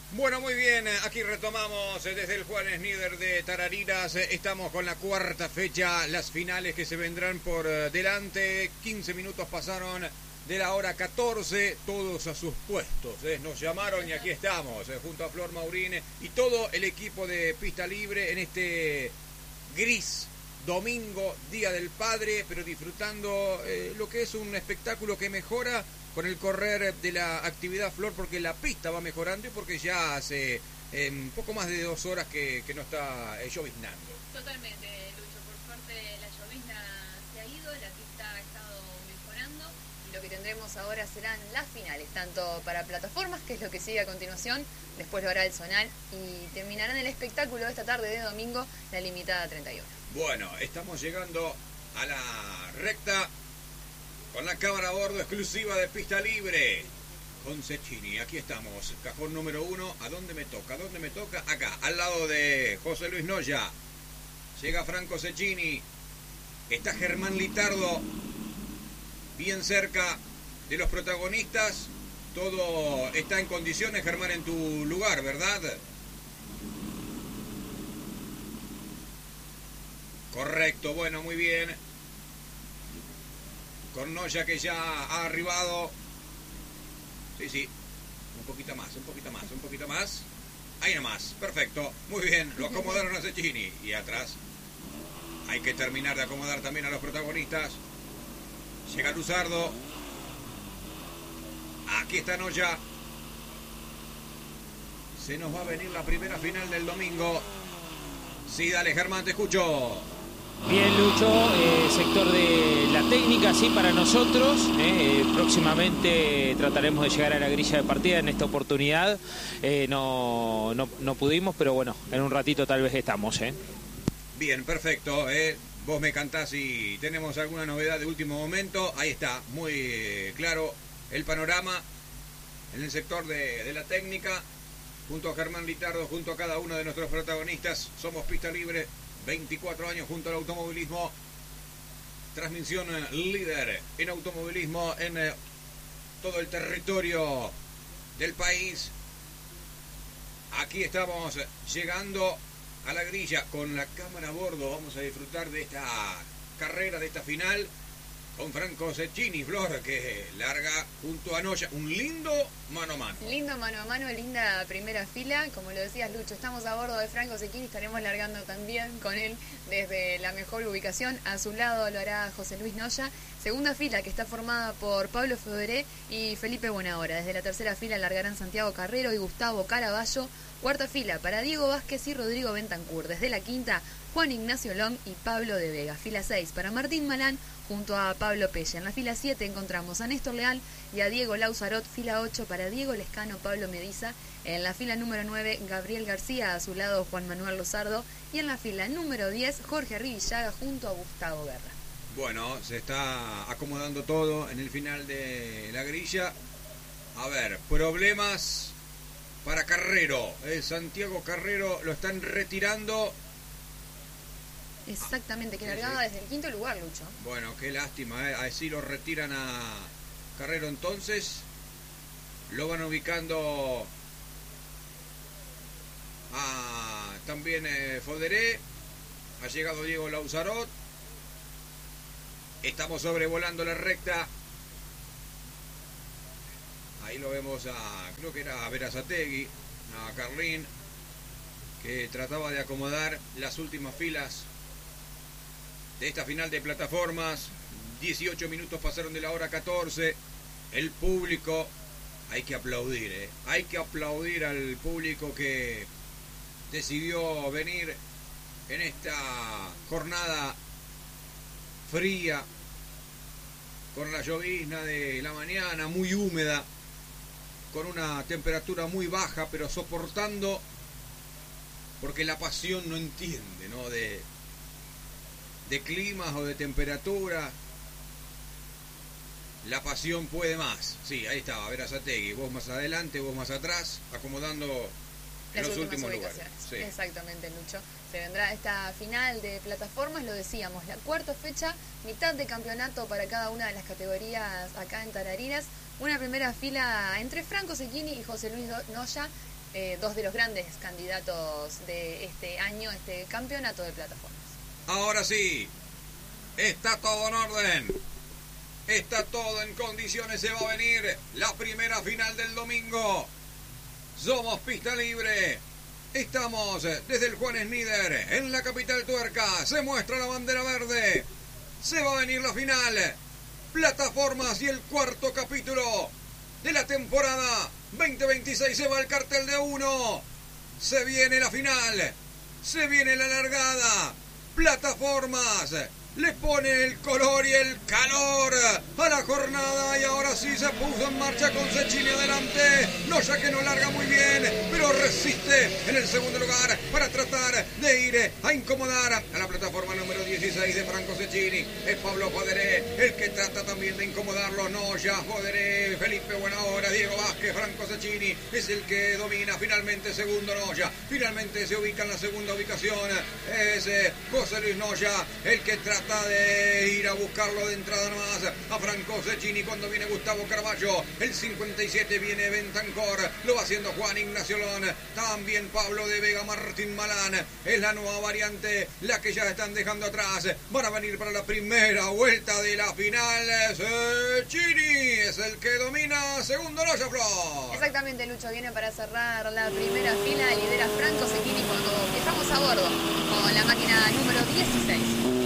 Bueno, muy bien, aquí retomamos desde el Juan Snider de Tarariras. Estamos con la cuarta fecha, las finales que se vendrán por delante. 15 minutos pasaron de la hora 14, todos a sus puestos. Nos llamaron y aquí estamos, junto a Flor Maurín y todo el equipo de Pista Libre en este gris domingo, Día del Padre, pero disfrutando lo que es un espectáculo que mejora con el correr de la actividad, Flor, porque la pista va mejorando y porque ya hace un poco más de 2 horas que no está lloviznando. Totalmente, Lucho, por suerte la llovizna se ha ido, la pista ha estado mejorando y lo que tendremos ahora serán las finales, tanto para plataformas, que es lo que sigue a continuación, después lo hará el Zonal y terminarán el espectáculo de esta tarde de domingo, la limitada 31. Bueno, estamos llegando a la recta con la cámara a bordo exclusiva de Pista Libre con Cecchini. Aquí estamos, cajón número 1. ¿A dónde me toca? ¿A dónde me toca? Acá, al lado de José Luis Noya. Llega Franco Cecchini. Está Germán Litardo bien cerca de los protagonistas. Todo está en condiciones, Germán, en tu lugar, ¿verdad? Correcto, bueno, muy bien. Con Noya que ya ha arribado. Sí. Un poquito más. Ahí nomás, perfecto. Muy bien, lo acomodaron a Cecchini. Y atrás hay que terminar de acomodar también a los protagonistas. Llega Luzardo. Aquí está Noya. Se nos va a venir la primera final del domingo. Sí, dale, Germán, te escucho. Bien, Lucho, sector de la técnica, sí, para nosotros. Próximamente trataremos de llegar a la grilla de partida. En esta oportunidad no pudimos, pero bueno, en un ratito tal vez estamos. Bien, perfecto. Vos me cantás si tenemos alguna novedad de último momento. Ahí está, muy claro el panorama en el sector de la técnica. Junto a Germán Litardo, junto a cada uno de nuestros protagonistas, somos Pista Libre. 24 años junto al automovilismo, transmisión líder en automovilismo en todo el territorio del país. Aquí estamos llegando a la grilla con la cámara a bordo. Vamos a disfrutar de esta carrera, de esta final, con Franco Cecchini, Flor, que larga junto a Noya. Un lindo mano a mano. Lindo mano a mano, linda primera fila. Como lo decías, Lucho, estamos a bordo de Franco Cecchini, estaremos largando también con él desde la mejor ubicación. A su lado lo hará José Luis Noya. Segunda fila que está formada por Pablo Federé y Felipe Buenahora. Desde la tercera fila largarán Santiago Carrero y Gustavo Caraballo. Cuarta fila para Diego Vázquez y Rodrigo Bentancur. Desde la quinta, Juan Ignacio Long y Pablo de Vega. Fila 6 para Martín Malán junto a Pablo Pella. En la fila 7 encontramos a Néstor Leal y a Diego Lauzarot. Fila 8 para Diego Lescano, Pablo Mediza. En la fila número 9, Gabriel García, a su lado Juan Manuel Luzardo. Y en la fila número 10, Jorge Arribillaga junto a Gustavo Guerra. Bueno, se está acomodando todo en el final de la grilla. A ver, problemas para Carrero. Santiago Carrero lo están retirando. Exactamente, que largaba desde el quinto lugar, Lucho. Bueno, qué lástima, así lo retiran a Carrero entonces. Lo van ubicando a también Foderé. Ha llegado Diego Lauzarot. Estamos sobrevolando la recta. Ahí lo vemos creo que era a Berazategui, a Carlín, que trataba de acomodar las últimas filas de esta final de plataformas. 18 minutos pasaron de la hora 14. El público, hay que aplaudir, hay que aplaudir al público que decidió venir en esta jornada fría, con la llovizna de la mañana, muy húmeda, con una temperatura muy baja, pero soportando, porque la pasión no entiende, ¿no? de climas o de temperatura. La pasión puede más. Sí, ahí estaba Berazategui, vos más adelante, vos más atrás, acomodando en los últimos lugares. Sí. Exactamente, Lucho. Se vendrá esta final de plataformas, lo decíamos, la cuarta fecha, mitad de campeonato para cada una de las categorías acá en Tarariras. Una primera fila entre Franco Cecchini y José Luis Noya, dos de los grandes candidatos de este año, este campeonato de plataformas. Ahora sí, está todo en orden, está todo en condiciones, se va a venir la primera final del domingo. Somos Pista Libre, estamos desde el Juan Snider, en la capital tuerca, se muestra la bandera verde, se va a venir la final, plataformas y el cuarto capítulo de la temporada 2026, se va el cartel de 1, se viene la final, se viene la largada, plataformas le pone el color y el calor a la jornada y ahora sí se puso en marcha con Cecchini adelante. Noya que no larga muy bien, pero resiste en el segundo lugar para tratar de ir a incomodar a la plataforma número 16 de Franco Cecchini. Es Pablo Foderé el que trata también de incomodarlo. Noya, Foderé, Felipe Buenahora, Diego Vázquez, Franco Cecchini es el que domina finalmente segundo Noya. Finalmente se ubica en la segunda ubicación. Es José Luis Noya el que trata de ir a buscarlo de entrada nomás a Franco Cecchini cuando viene Gustavo Carballo. El 57 viene Bentancor, lo va haciendo Juan Ignacio Lón, también Pablo de Vega, Martín Malán. Es la nueva variante, la que ya están dejando atrás. Van a venir para la primera vuelta de la final. Cecchini es el que domina segundo Noya, Flor. Exactamente, Lucho, viene para cerrar la primera fila, lidera Franco Cecchini cuando viajamos a bordo con la máquina número 16.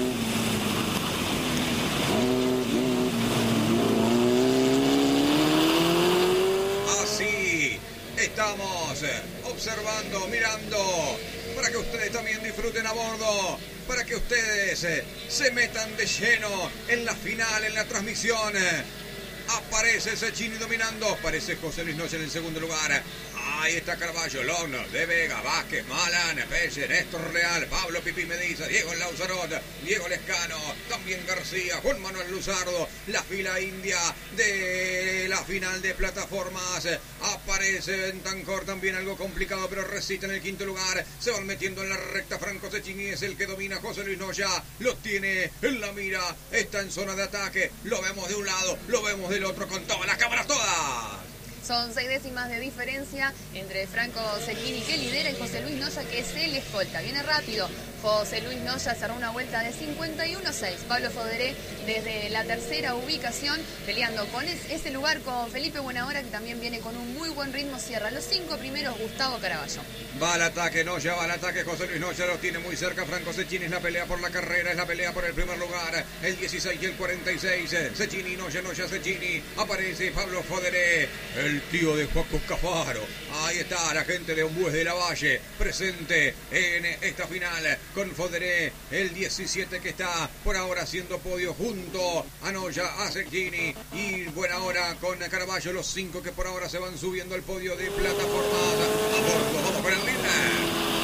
Estamos observando, mirando, para que ustedes también disfruten a bordo, para que ustedes se metan de lleno en la final, en la transmisión. Aparece Cecchini dominando, aparece José Luis Noya en el segundo lugar. Ahí está Carballo, Logno, De Vega, Vázquez, Malán, Pelle, Néstor Real, Pablo Pipí Mediza, Diego Lauzarot, Diego Lescano, también García, Juan Manuel Luzardo. La fila india de la final de plataformas. Aparece Bentancor, también algo complicado, pero resiste en el quinto lugar. Se van metiendo en la recta. Franco Cecchini es el que domina. José Luis Noya lo tiene en la mira, está en zona de ataque. Lo vemos de un lado, lo vemos del otro, con todas las cámaras todas. Son 6 décimas de diferencia entre Franco Cecchini, que lidera, y José Luis Noya, que es el escolta. Viene rápido. José Luis Noya cerró una vuelta de 51.6. Pablo Foderé desde la tercera ubicación, peleando con ese lugar con Felipe Buenahora, que también viene con un muy buen ritmo. Cierra los 5 primeros Gustavo Caraballo. Va al ataque Noya, va al ataque José Luis Noya, lo tiene muy cerca Franco Cecchini. Es la pelea por la carrera, es la pelea por el primer lugar. El 16 y el 46. Cecchini, Noya, Cecchini. Aparece Pablo Foderé, el tío de Joaco Cafaro. Ahí está la gente de Ombues de la Valle, presente en esta final con Foderé, el 17 que está por ahora haciendo podio junto a Noya, a Cecchini y Buenahora con Carballo, los 5 que por ahora se van subiendo al podio de plataformas. A bordo, vamos con el líder.